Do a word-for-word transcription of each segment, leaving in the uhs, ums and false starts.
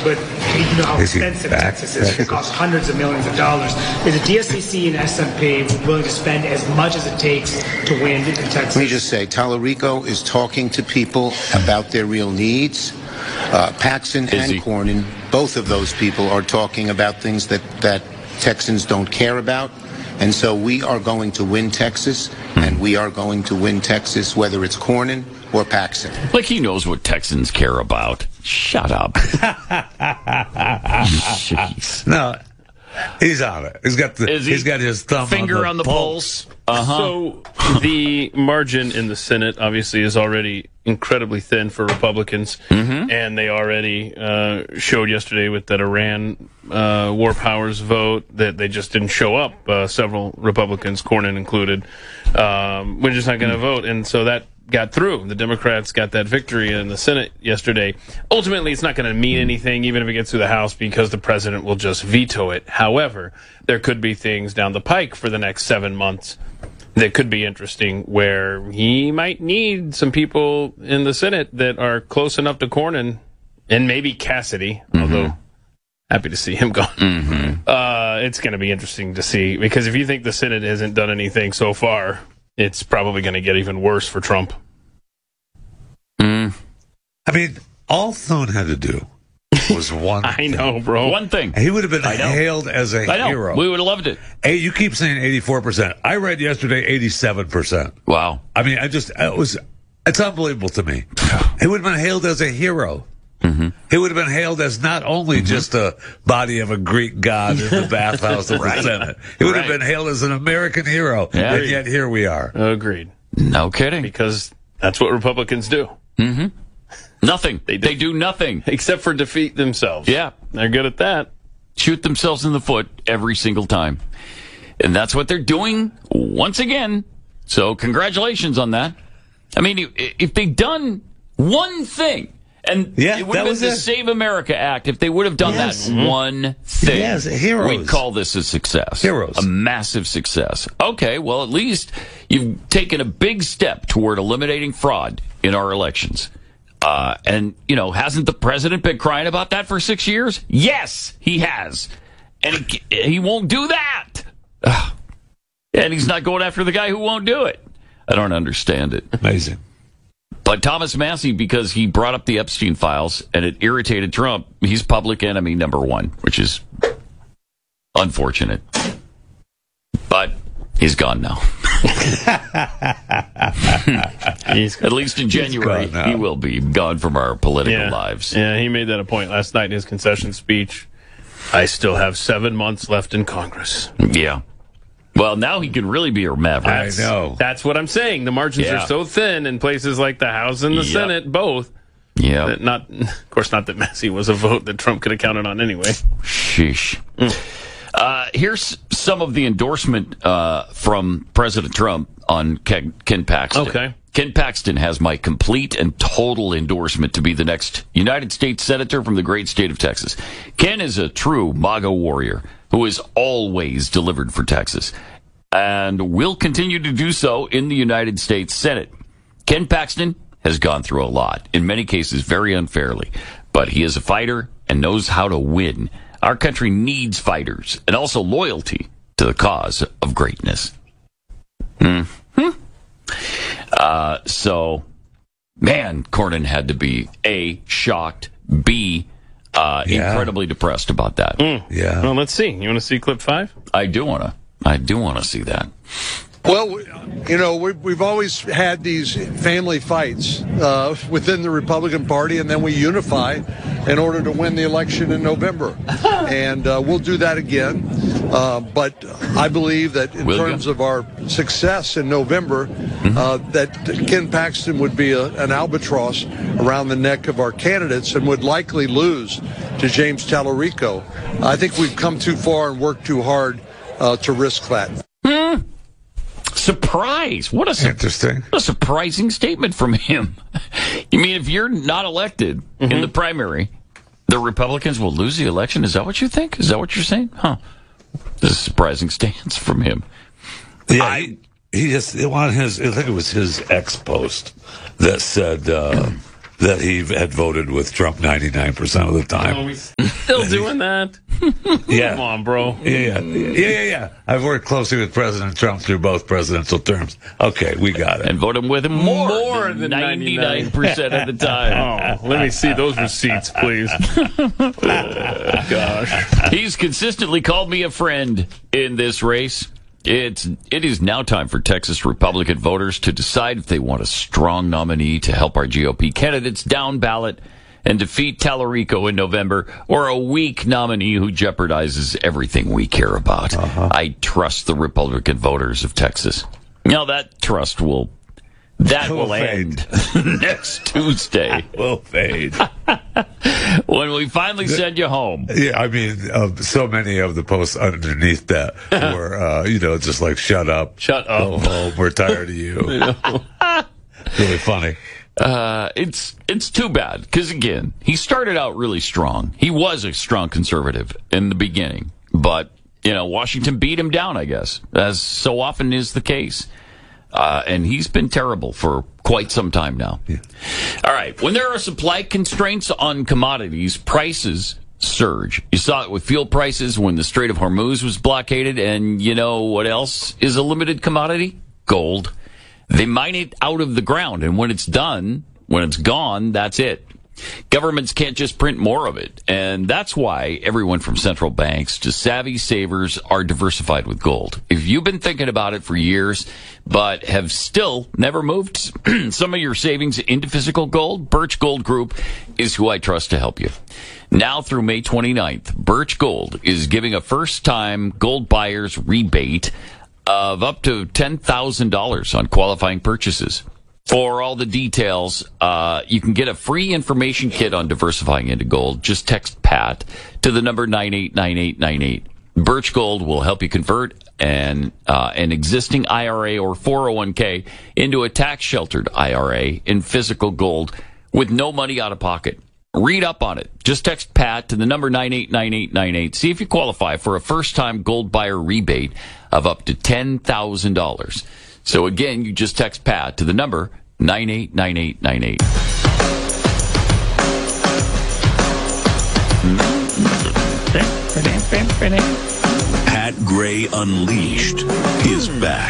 but you know how expensive Texas is. It costs hundreds of millions of dollars. Is the D S C C and S and P willing to spend as much as it takes to win in Texas? Let me just say, Tallarico is talking to people about their real needs. Uh, Paxton and Cornyn, both of those people are talking about things that, that Texans don't care about. And so we are going to win Texas, and we are going to win Texas, whether it's Cornyn or Paxton. Like he knows what Texans care about. Shut up. Jeez. No, he's on it. He's got the. Is he he's got his thumb finger on the, on the pulse. pulse. Uh-huh. So the margin in the Senate obviously is already incredibly thin for Republicans, mm-hmm. and they already uh, showed yesterday with that Iran uh, war powers vote that they just didn't show up. Uh, several Republicans, Cornyn included, um, we're just not going to vote, and so that got through. The Democrats got that victory in the Senate yesterday. Ultimately, it's not going to mean anything, even if it gets through the House, because the president will just veto it. However, there could be things down the pike for the next seven months that could be interesting, where he might need some people in the Senate that are close enough to Cornyn, and maybe Cassidy, mm-hmm. although happy to see him gone. Mm-hmm. Uh, it's going to be interesting to see, because if you think the Senate hasn't done anything so far, it's probably going to get even worse for Trump. Mm. I mean, all Thune had to do was one I thing. know, bro. One thing. He would have been hailed as a I know. hero. We would have loved it. Hey, you keep saying eighty-four percent. I read yesterday eighty-seven percent. Wow. I mean, I just, it was, it's unbelievable to me. He would have been hailed as a hero. Mm-hmm. He would have been hailed as not only mm-hmm. just a body of a Greek god in the bathhouse of right. the Senate. He would right. have been hailed as an American hero. Yeah. And yet here we are. Agreed. No kidding. Because that's what Republicans do. Mm-hmm. Nothing. They do. They do nothing. Except for defeat themselves. Yeah. They're good at that. Shoot themselves in the foot every single time. And that's what they're doing once again. So congratulations on that. I mean, if they'd done one thing, and yeah, it would have been the it. Save America Act, if they would have done yes. that mm-hmm. one thing, yes, heroes. we'd call this a success. Heroes. A massive success. Okay, well, at least you've taken a big step toward eliminating fraud in our elections. Uh, and, you know, hasn't the president been crying about that for six years? Yes, he has. And he, he won't do that. Ugh. And he's not going after the guy who won't do it. I don't understand it. Amazing. But Thomas Massie, because he brought up the Epstein files and it irritated Trump, he's public enemy number one, which is unfortunate. But he's gone now. he's, At least in January, he will be gone from our political yeah, lives. Yeah, he made that a point last night in his concession speech. I still have seven months left in Congress. Yeah. Well, now he can really be a maverick. That's, I know. That's what I'm saying. The margins Yeah. are so thin in places like the House and the Yep. Senate, both. Yeah. That not, of course, not that Massie was a vote that Trump could have counted on anyway. Sheesh. Uh, here's some of the endorsement uh, from President Trump on Ken, Ken Paxton. Okay. Ken Paxton has my complete and total endorsement to be the next United States Senator from the great state of Texas. Ken is a true MAGA warrior who has always delivered for Texas and will continue to do so in the United States Senate. Ken Paxton has gone through a lot, in many cases very unfairly, but he is a fighter and knows how to win. Our country needs fighters and also loyalty to the cause of greatness. Mm-hmm. Uh, so, man, Cornyn had to be A, shocked, B, uh, Yeah. incredibly depressed about that. Mm. Yeah. Well, let's see. You want to see clip five? I do want to. I do want to see that. Well, you know, we've, we've always had these family fights uh, within the Republican Party, and then we unify in order to win the election in November. And uh, we'll do that again. Uh, but I believe that in Will terms you? of our success in November, Mm-hmm. uh, that Ken Paxton would be a, an albatross around the neck of our candidates and would likely lose to James Tallarico. I think we've come too far and worked too hard uh, to risk that. Hmm. Surprise! What a su- Interesting. what a surprising statement from him. You mean if you're not elected Mm-hmm. in the primary, the Republicans will lose the election? Is that what you think? Is that what you're saying? Huh? This is a surprising stance from him. Yeah, I- he, he just on his. I think it was his ex post that said, uh, that he had voted with Trump ninety-nine percent of the time. Oh, he's still doing that? Yeah. Come on, bro. Yeah, yeah, yeah, yeah, yeah. I've worked closely with President Trump through both presidential terms. Okay, we got it. And voted with him more, More than than ninety-nine percent of the time. Oh, let me see those receipts, please. Oh, gosh. He's consistently called me a friend in this race. It's it is now time for Texas Republican voters to decide if they want a strong nominee to help our G O P candidates down ballot and defeat Tallarico in November, or a weak nominee who jeopardizes everything we care about. Uh-huh. I trust the Republican voters of Texas. Now that trust will that will, will end next Tuesday. Will fade. When we finally send you home. Yeah, I mean, uh, so many of the posts underneath that were, uh, you know, just like, shut up. Shut up. Go home. We're tired of you. Really funny. Uh, it's it's too bad, because, again, he started out really strong. He was a strong conservative in the beginning. But, you know, Washington beat him down, I guess, as so often is the case. Uh, and he's been terrible for quite some time now. Yeah. All right. When there are supply constraints on commodities, prices surge. You saw it with fuel prices when the Strait of Hormuz was blockaded. And you know what else is a limited commodity? Gold. They mine it out of the ground. And when it's done, when it's gone, that's it. Governments can't just print more of it. And that's why everyone from central banks to savvy savers are diversified with gold. If you've been thinking about it for years, but have still never moved some of your savings into physical gold, Birch Gold Group is who I trust to help you. Now through May twenty-ninth, Birch Gold is giving a first-time gold buyers rebate of up to ten thousand dollars on qualifying purchases. For all the details, uh, you can get a free information kit on diversifying into gold. Just text PAT to the number nine eight nine eight nine eight. Birch Gold will help you convert an, uh, an existing I R A or four oh one k into a tax-sheltered I R A in physical gold with no money out of pocket. Read up on it. Just text PAT to the number nine eight nine eight nine eight. See if you qualify for a first-time gold buyer rebate of up to ten thousand dollars. So again, you just text PAT to the number nine eight nine eight nine eight. Pat Gray Unleashed is back.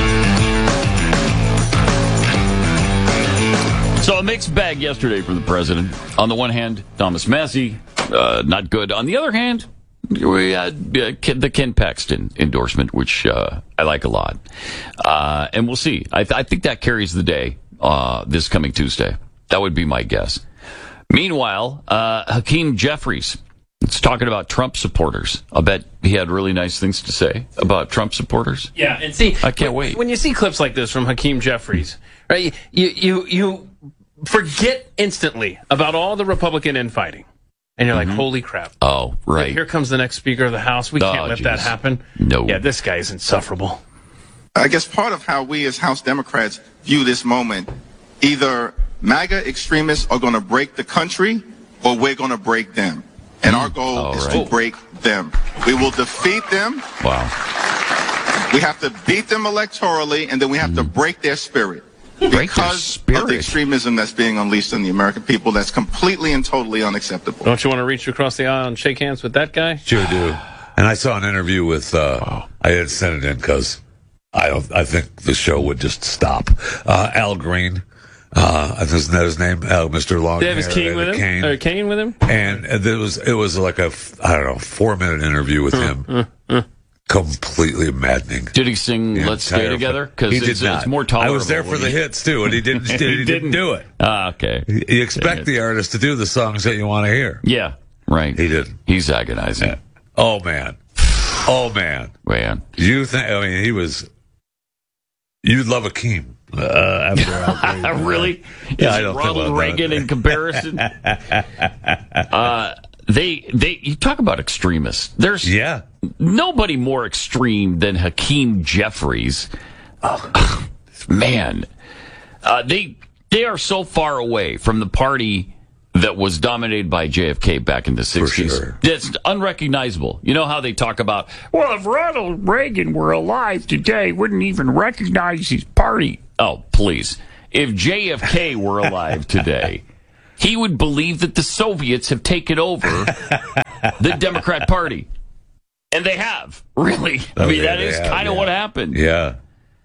So a mixed bag yesterday from the president. On the one hand, Thomas Massie, uh, not good. On the other hand, we had uh, the Ken Paxton endorsement, which uh, I like a lot. Uh, and we'll see. I, th- I think that carries the day uh, this coming Tuesday. That would be my guess. Meanwhile, uh, Hakeem Jeffries is talking about Trump supporters. I bet he had really nice things to say about Trump supporters. Yeah, and see, I can't when, wait. When you see clips like this from Hakeem Jeffries, right, you, you, you forget instantly about all the Republican infighting. And you're like, mm-hmm. Holy crap. Oh, right. Here comes the next Speaker of the House. We oh, can't let geez. that happen. No. Yeah, this guy is insufferable. I guess part of how we as House Democrats view this moment, either MAGA extremists are going to break the country or we're going to break them. And our goal oh, is right. to break them. We will defeat them. Wow. We have to beat them electorally, and then we have mm. to break their spirit. Break because their spirit. of the extremism that's being unleashed on the American people, that's completely and totally unacceptable. Don't you want to reach across the aisle and shake hands with that guy? Sure do. And I saw an interview with, uh, wow. I didn't send it in because I don't, I think the show would just stop. Uh, Al Green, uh, I think isn't that his name? Al, Mister Long. Davis King with him? Kane. Or Kane with him? And it was, it was like a, I don't know, four minute interview with him. Uh, uh. Completely maddening. Did he sing The Let's Stay Together? Because he it's, did not. it's more tolerable. I was there for the hits, too, and he didn't, he didn't, didn't do it. Ah, okay. You expect the artist to do the songs that you want to hear. Yeah, right. He didn't. He's agonizing. Yeah. Oh, man. Oh, man. Man. You think, I mean, he was, you'd love Akeem. Uh, after Al Green. Really? Yeah, Is I don't Ronald think Reagan that. in comparison? uh, they, they, you talk about extremists. There's yeah. nobody more extreme than Hakeem Jeffries. Oh, man, uh, they they are so far away from the party that was dominated by J F K back in the sixties. Sure. It's unrecognizable. You know how they talk about, well, if Ronald Reagan were alive today, wouldn't even recognize his party. Oh, please. If J F K were alive today, he would believe that the Soviets have taken over the Democrat Party. And they have, really. I mean, Okay, that they is have, kind of yeah. what happened. Yeah.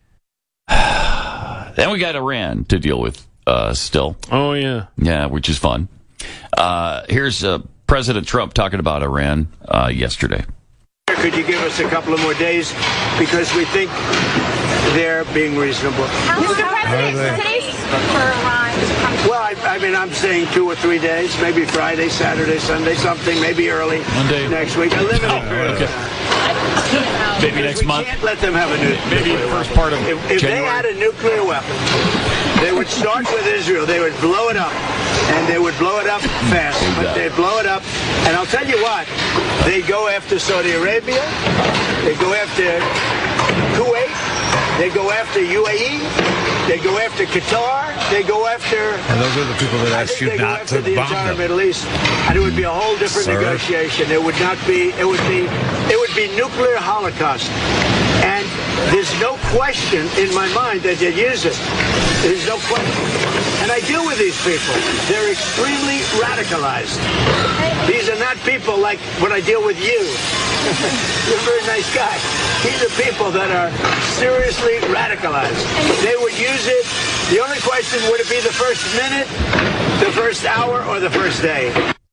Then we got Iran to deal with uh, still. Oh, yeah. Yeah, which is fun. Uh, here's uh, President Trump talking about Iran uh, yesterday. Could you give us a couple of more days? Because we think they're being reasonable. Mister President, today's for Iran. Well, I, I mean, I'm saying two or three days, maybe Friday, Saturday, Sunday, something, maybe early Monday. next week. A limited Oh, period okay. of time. Maybe Because next we month. can't let them have a nu- Maybe nuclear first weapon. part of If, if they January. had a nuclear weapon, they would start with Israel. They would blow it up, and they would blow it up fast. But they'd blow it up, and I'll tell you what, they go after Saudi Arabia, they go after Kuwait, they go after U A E, they go after Qatar, they go after. And those are the people that I asked think you they go not after to the bomb entire them. Middle East, and it would be a whole different Sir? negotiation. It would not be. It would be. It would be nuclear holocaust, and there's no question in my mind that they'd use it. There's no question. And I deal with these people. They're extremely radicalized. These are not people like when I deal with you. You're a very nice guy. These are people that are seriously radicalized. They would use it. The only question, would it be the first minute, the first hour, or the first day?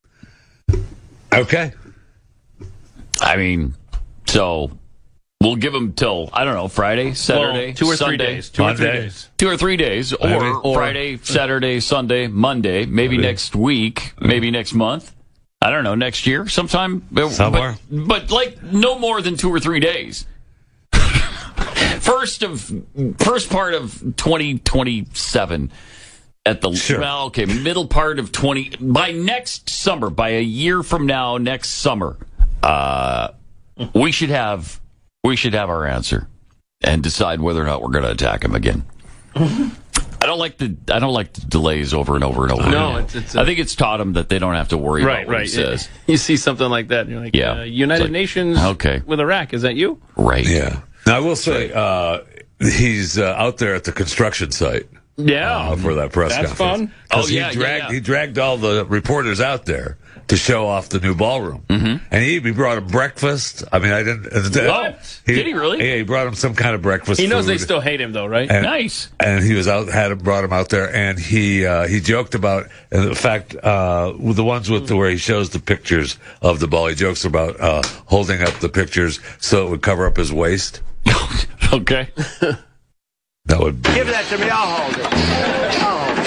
Okay. I mean, so we'll give them till, I don't know, Friday, Saturday, Well, two or Sunday. three days. Two or three Monday. days. Two or three days, or, Maybe. Or- Friday, Saturday, Sunday, Monday, maybe Maybe. next week, maybe next month. I don't know, next year, sometime. But- Somewhere. But, but like no more than two or three days. First of first part of twenty twenty-seven at the Sure. well, okay, middle part of twenty by next summer, by a year from now, next summer, uh, we should have we should have our answer and decide whether or not we're going to attack him again. I don't like the I don't like the delays over and over and over. No, again. it's- it's I a- think it's taught them that they don't have to worry Right, about what right. he says. You see something like that, and you're like, Yeah. uh, United It's like, Nations okay. with Iraq. Is that you? Right. Yeah. Now, I will say uh, he's uh, out there at the construction site Yeah. uh, for that press That's conference. fun. 'Cause Oh, yeah, he yeah, dragged yeah. he dragged all the reporters out there to show off the new ballroom, mm-hmm. and he, he brought them breakfast. I mean, I didn't. What? Did he really? Yeah, he brought them some kind of breakfast. He knows food. they still hate him, though, right? And, Nice. And he was out, had brought him out there, and he uh, he joked about, in fact, uh, with the ones with the, where he shows the pictures of the ball. He jokes about uh, holding up the pictures so it would cover up his waist. Okay. That would be. Give that to me. I'll hold it. I'll hold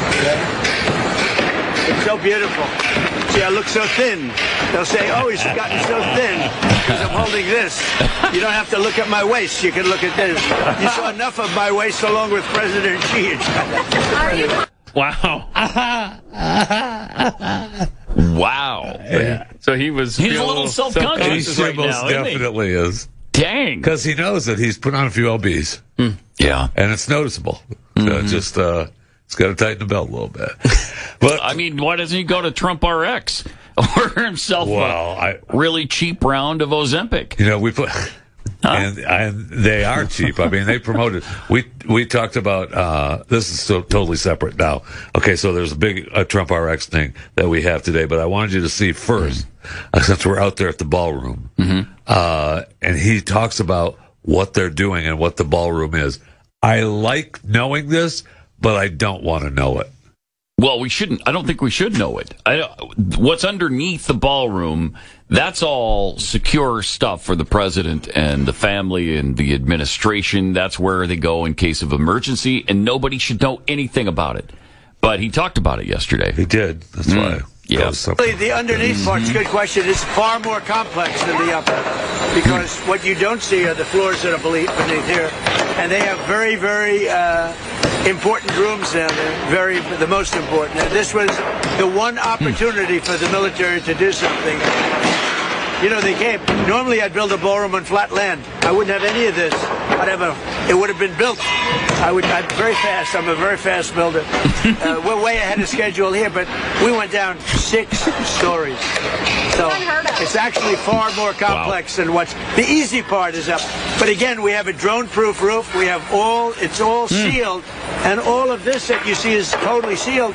it. It's so beautiful. See, I look so thin. They'll say, oh, he's gotten so thin because I'm holding this. You don't have to look at my waist. You can look at this. You saw enough of my waist along with President Xi. Wow. Wow. Yeah. So he was. He's feeling a little self-conscious He right most now, isn't he? definitely is. Dang. Because he knows that he's put on a few L Bs, Yeah. and it's noticeable. Mm-hmm. So just uh, it's got to tighten the belt a little bit. But I mean, why doesn't he go to Trump R X? Order himself well, a I really cheap round of Ozempic. you know we put. And, and they are cheap. I mean, they promoted. We we talked about uh, this is so totally separate now. Okay, so there's a big uh, Trump R X thing that we have today, but I wanted you to see first, uh, since we're out there at the ballroom, Mm-hmm. uh, and he talks about what they're doing and what the ballroom is. I like knowing this, but I don't want to know it. Well, we shouldn't. I don't think we should know it. I don't, what's underneath the ballroom, that's all secure stuff for the president and the family and the administration. That's where they go in case of emergency, and nobody should know anything about it. But he talked about it yesterday. He did. That's Mm. why. Yeah. That was so- Really, the underneath part's a good question. It's far more complex than the upper because what you don't see are the floors that are beneath beneath here, and they have very, very uh, important rooms down there. Very, the most important. And this was the one opportunity for the military to do something. You know, they came. Normally, I'd build a ballroom on flat land. I wouldn't have any of this. I'd have a. It would have been built. I would. I'm very fast. I'm a very fast builder. uh, we're way ahead of schedule here, but we went down six stories. So it's actually far more complex than what's. The easy part is up. But again, we have a drone-proof roof. We have all. It's all sealed, and all of this that you see is totally sealed.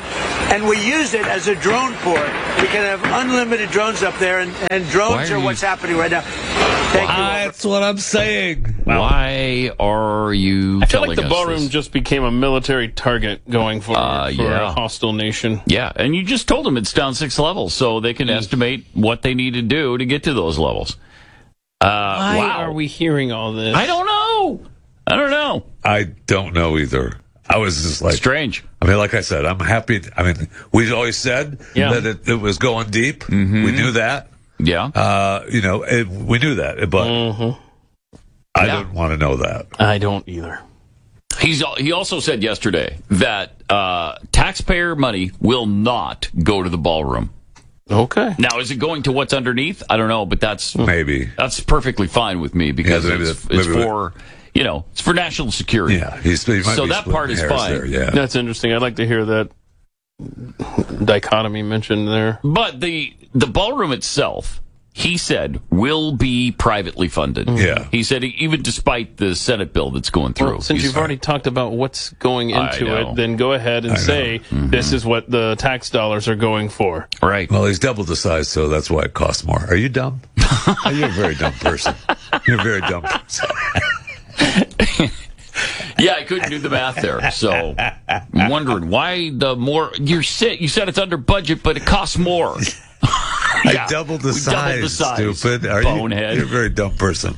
and we use it as a drone port. We can have unlimited drones up there, and, and drones Why are are what's you- happening right now. Thank you. That's what I'm saying. Why are you I feel telling like the us ballroom this? just became a military target going forward Uh, for yeah. a hostile nation. Yeah, and you just told them it's down six levels, so they can estimate what they need to do to get to those levels. Uh, Why wow. are we hearing all this? I don't know. I don't know. I don't know either. I was just like, Strange. I mean, like I said, I'm happy. I mean, we always said Yeah. that it, it was going deep. We knew that. Yeah. Uh, you know, it, we knew that, but I Yeah. don't want to know that. I don't either. He's he also said yesterday that uh, taxpayer money will not go to the ballroom. Okay. Now, is it going to what's underneath? I don't know, but that's Maybe. that's perfectly fine with me because Yeah, maybe it's, that- it's maybe for you know it's for national security. Yeah. He's, he might So be that splitting part is hairs fine. There, yeah. That's interesting. I'd like to hear that dichotomy mentioned there. But the the ballroom itself, he said, will be privately funded. Yeah. He said even despite the Senate bill that's going through. Well, since He's- you've already talked about what's going I into know. it, then go ahead and I know. say this is what the tax dollars are going for. right. Well, he's doubled the size, so that's why it costs more. Are you dumb? You're a very dumb person. You're a very dumb person. Yeah, I couldn't do the math there. So I'm wondering why the more you're sit, you said it's under budget, but it costs more. Yeah, I doubled the, we size, doubled the size, stupid. Are bonehead. You, you're a very dumb person.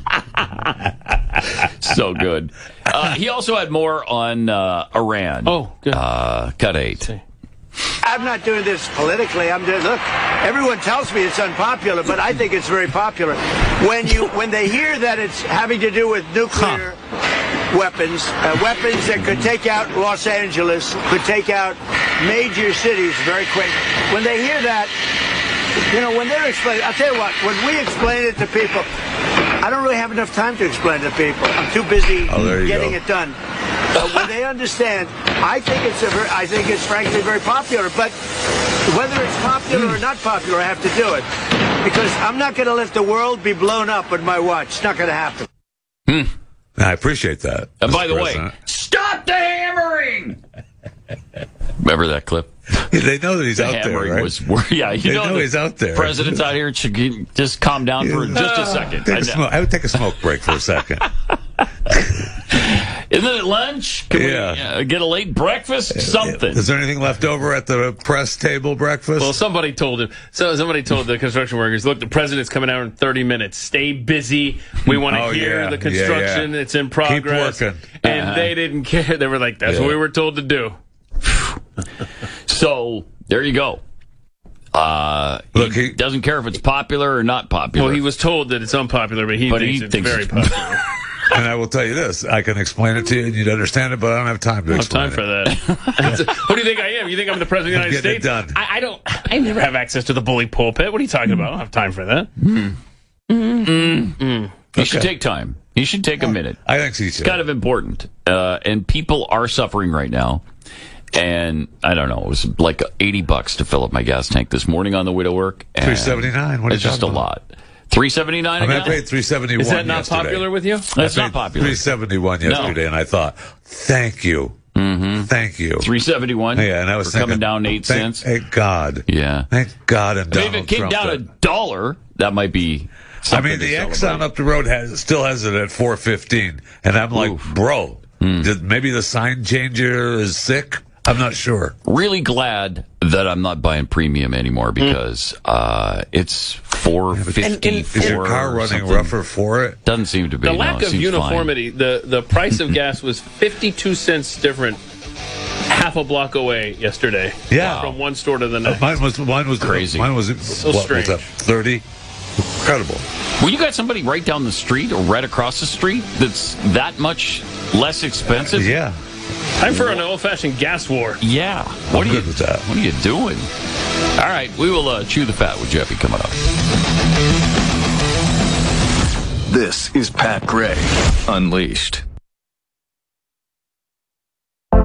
So good. Uh, he also had more on uh, Iran. Oh, good. Uh, cut eight. I'm not doing this politically. I'm doing, look, everyone tells me it's unpopular, but I think it's very popular. When you when they hear that it's having to do with nuclear weapons, uh, weapons that could take out Los Angeles, could take out major cities very quick. When they hear that, you know, when they're explaining, I'll tell you what, when we explain it to people, I don't really have enough time to explain it to people. I'm too busy Oh, there you getting go. it done. But when they understand, I think it's a very, I think it's frankly very popular. But whether it's popular or not popular, I have to do it because I'm not going to let the world be blown up on my watch. It's not going to happen. I appreciate that. And by Mister the way, President. stop the hammering. Remember that clip? They know that he's The out there, hammering right? was, yeah, you They know, know the he's out there. President's out here. Should you just calm down for just a second. Take I a know. smoke, I would take a smoke break for a second. Isn't it lunch? Can Yeah. we uh, get a late breakfast? Something. Is there anything left over at the press table breakfast? Well, somebody told him. So somebody told the construction workers, "Look, the president's coming out in thirty minutes. Stay busy. We want to Oh, hear yeah. the construction. Yeah, yeah. It's in progress." working. And Uh-huh. they didn't care. They were like, "That's Yeah. what we were told to do." So there you go. Uh, Look, he, he- doesn't care if it's popular or not popular. Well, he was told that it's unpopular, but he But thinks he it's thinks very it's- popular. And I will tell you this: I can explain it to you, and you'd understand it, but I don't have time to I don't have explain time for it. that. Who do you think I am? You think I'm the president of the I'm United getting States? it done. I, I don't. I never have access to the bully pulpit. What are you talking about? I don't have time for that. He should take time. He should take a minute. I think he should. It's kind of important. Uh, and people are suffering right now. And I don't know, it was like eighty bucks to fill up my gas tank this morning on the way to work. and three seventy-nine. What are It's you just a talking about? lot. three seventy-nine I mean, I again? paid three seventy-one. Is that not yesterday. popular with you? That's not popular. Three seventy-one yesterday, and I thought, thank you, mm-hmm. thank you. three seventy-one. Yeah, and I was We're thinking, coming down eight thank, cents. Thank God. Yeah. Thank God. And I mean, Donald if it came Trump down a that- dollar, that might be I something mean, to the Exxon celebrate. up the road has still has it at four fifteen, and I'm like, Oof. bro, Hmm. did, maybe the sign changer is sick. I'm not sure. Really glad that I'm not buying premium anymore because uh, it's four fifty. Is your car running rougher for it? Doesn't seem to be. The no, lack it of seems uniformity. The the price of gas was fifty-two cents different, half a block away yesterday. Yeah. from one store to the next. Mine was mine was Crazy. Mine was So what strange. was that? Thirty. Incredible. fine. Well, you got somebody right down the street or right across the street that's that much less expensive? Yeah. Time for an old-fashioned gas war. Yeah. What I'm are you good with that. What are you doing? All right, we will uh, chew the fat with Jeffy coming up. This is Pat Gray Unleashed.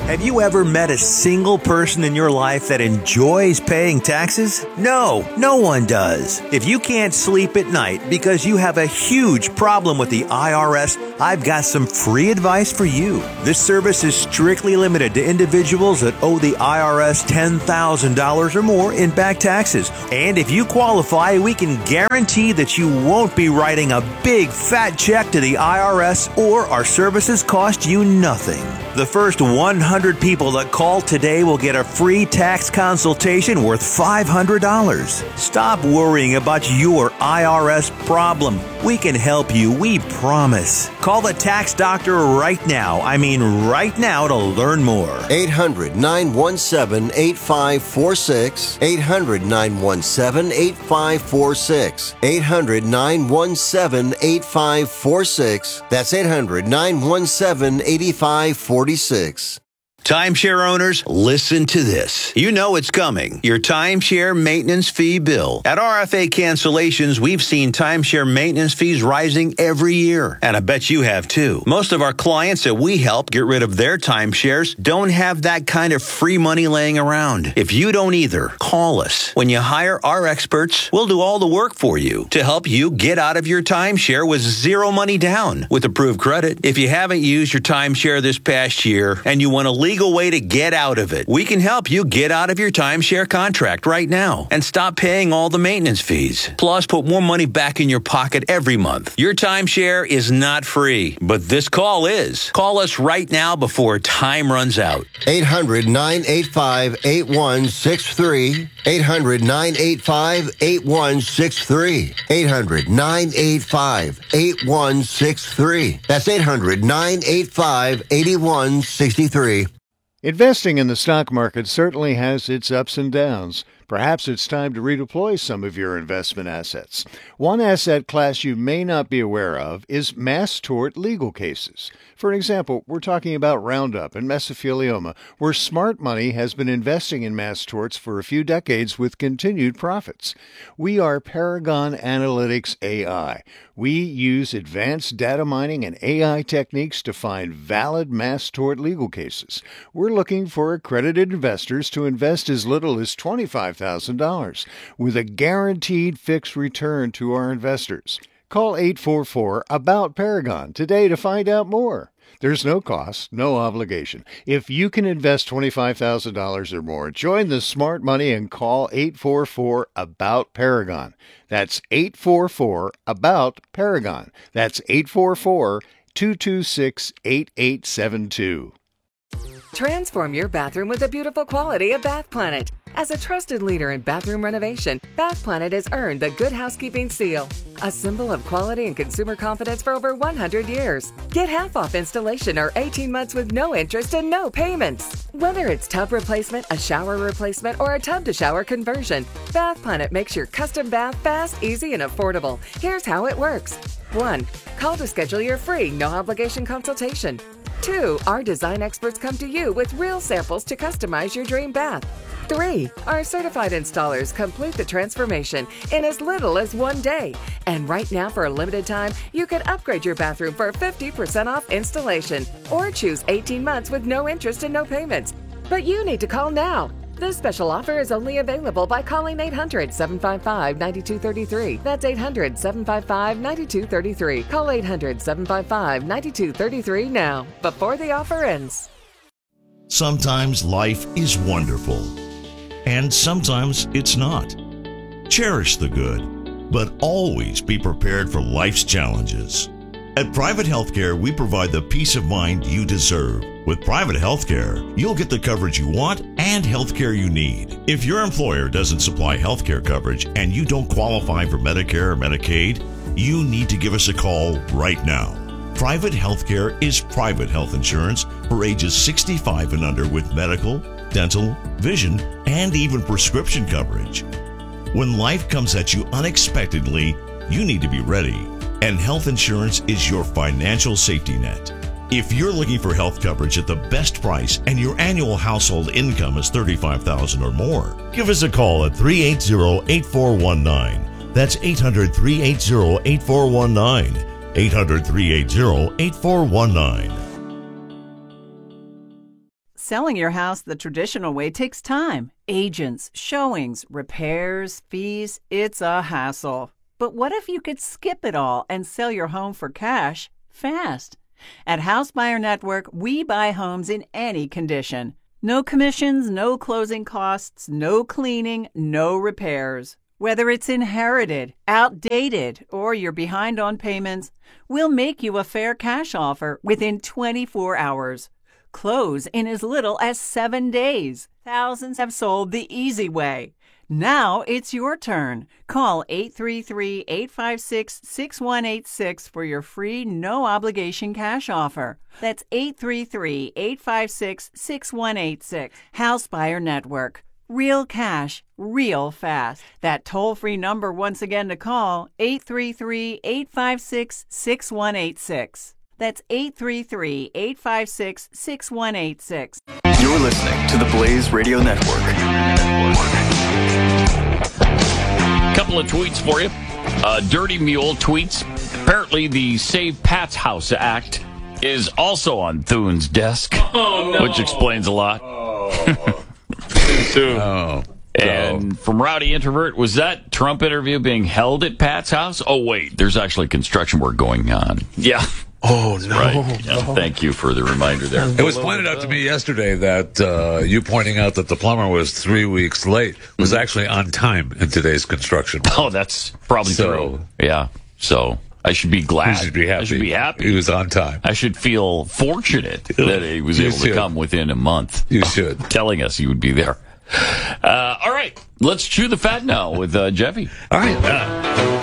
Have you ever met a single person in your life that enjoys paying taxes? No, no one does. If you can't sleep at night because you have a huge problem with the I R S, I've got some free advice for you. This service is strictly limited to individuals that owe the I R S ten thousand dollars or more in back taxes. And if you qualify, we can guarantee that you won't be writing a big fat check to the I R S, or our services cost you nothing. The first one hundred people that call today will get a free tax consultation worth five hundred dollars. Stop worrying about your I R S problem. We can help you, we promise. Call the tax doctor right now. I mean right now to learn more. eight hundred, nine one seven, eight five four six. eight hundred, nine one seven, eight five four six. eight hundred, nine one seven, eight five four six. That's eight hundred, nine one seven, eight five four six. Timeshare owners, listen to this. You know it's coming. Your timeshare maintenance fee bill. At R F A Cancellations, we've seen timeshare maintenance fees rising every year. And I bet you have too. Most of our clients that we help get rid of their timeshares don't have that kind of free money laying around. If you don't either, call us. When you hire our experts, we'll do all the work for you to help you get out of your timeshare with zero money down with approved credit. If you haven't used your timeshare this past year and you want to legal way to get out of it, we can help you get out of your timeshare contract right now and stop paying all the maintenance fees. Plus, put more money back in your pocket every month. Your timeshare is not free, but this call is. Call us right now before time runs out. eight hundred, nine eight five, eight one six three. eight hundred, nine eight five, eight one six three. eight hundred, nine eight five, eight one six three. That's eight hundred, nine eight five, eight one six three. Investing in the stock market certainly has its ups and downs. Perhaps it's time to redeploy some of your investment assets. One asset class you may not be aware of is mass tort legal cases. For example, we're talking about Roundup and mesothelioma, where smart money has been investing in mass torts for a few decades with continued profits. We are Paragon Analytics A I. We use advanced data mining and A I techniques to find valid mass tort legal cases. We're looking for accredited investors to invest as little as twenty-five thousand dollars with a guaranteed fixed return to our investors. Call eight four four, A B O U T, Paragon today to find out more. There's no cost, no obligation. If you can invest twenty-five thousand dollars or more, join the smart money and call eight four four, A B O U T, Paragon. That's eight four four, A B O U T, Paragon. That's eight four four, two two six, eight eight seven two. Transform your bathroom with the beautiful quality of Bath Planet. As a trusted leader in bathroom renovation, Bath Planet has earned the Good Housekeeping seal, a symbol of quality and consumer confidence for over one hundred years. Get half off installation or eighteen months with no interest and no payments. Whether it's tub replacement, a shower replacement, or a tub-to-shower conversion, Bath Planet makes your custom bath fast, easy, and affordable. Here's how it works. one. Call to schedule your free, no-obligation consultation. two. Our design experts come to you with real samples to customize your dream bath. three. Our certified installers complete the transformation in as little as one day. And right now, for a limited time, you can upgrade your bathroom for fifty percent off installation or choose eighteen months with no interest and no payments. But you need to call now. This special offer is only available by calling eight hundred, seven five five, nine two three three. That's eight hundred, seven five five, nine two three three. Call eight hundred, seven five five, nine two three three now, before the offer ends. Sometimes life is wonderful, and sometimes it's not. Cherish the good, but always be prepared for life's challenges. At Private Healthcare, we provide the peace of mind you deserve. With Private Healthcare, you'll get the coverage you want and healthcare you need. If your employer doesn't supply healthcare coverage and you don't qualify for Medicare or Medicaid, you need to give us a call right now. Private Healthcare is private health insurance for ages sixty-five and under with medical, dental, vision, and even prescription coverage. When life comes at you unexpectedly, you need to be ready. And health insurance is your financial safety net. If you're looking for health coverage at the best price and your annual household income is thirty-five thousand dollars or more, give us a call at three eight zero, eight four one nine. That's eight hundred, three eight zero, eight four one nine. eight hundred, three eight zero, eight four one nine. Selling your house the traditional way takes time. Agents, showings, repairs, fees. It's a hassle. But what if you could skip it all and sell your home for cash fast? At House Buyer Network, we buy homes in any condition. No commissions, no closing costs, no cleaning, no repairs. Whether it's inherited, outdated, or you're behind on payments, we'll make you a fair cash offer within twenty-four hours. Close in as little as seven days. Thousands have sold the easy way. Now it's your turn. Call eight three three, eight five six, six one eight six for your free no-obligation cash offer. That's eight three three, eight five six, six one eight six. House Buyer Network. Real cash, real fast. That toll-free number once again to call, eight three three, eight five six, six one eight six. That's eight three three, eight five six, six one eight six. You're listening to the Blaze Radio Network. Couple of tweets for you. Uh, Dirty Mule tweets, apparently the Save Pat's House Act is also on Thune's desk, Oh, no. which explains a lot. Oh. Oh. And from Rowdy Introvert, was that Trump interview being held at Pat's house? Oh, wait, there's actually construction work going on. Yeah. Oh, no. Right. Yeah, thank you for the reminder there. It was pointed out to me yesterday that uh, you pointing out that the plumber was three weeks late was actually on time in today's construction. Oh, that's probably So- true. Yeah. So I should be glad. You should be happy. I should be happy. He was on time. I should feel fortunate that he was You able to should. come within a month. You should. Telling us he would be there. Uh, all right. Let's chew the fat now with uh, Jeffy. All right. Uh,